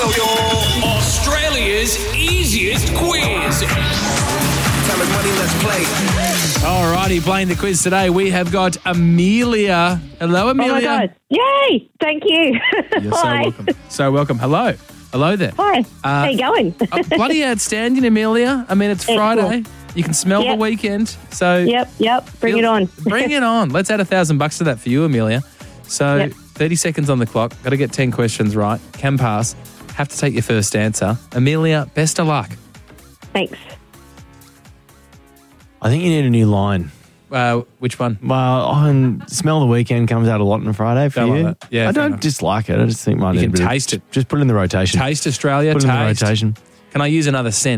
yo. Australia's easiest quiz. Time is money, let's play. Alrighty, playing the quiz today, we have got Amelia. Hello, Amelia. Oh my God. Yay. Thank you. You're so Hi. welcome. So welcome. Hello. Hello there. Hi. How you going? Bloody outstanding, Amelia. I mean, it's Excellent. Friday. You can smell the Yep. weekend. So Yep. Bring it on. Bring it on. Let's add $1,000 to that for you, Amelia. So Yep. 30 seconds on the clock. Got to get 10 questions right. Can pass. Have to take your first answer. Amelia, best of luck. Thanks. I think you need a new line. Which one? Well, on Smell the Weekend comes out a lot on Friday for Don't you. like that. Yeah, I fair don't enough. dislike it. I just think mine You need can a bit of- taste it. Just put it in the rotation. Taste Australia. Put it in the Taste. rotation. Can I use another scent?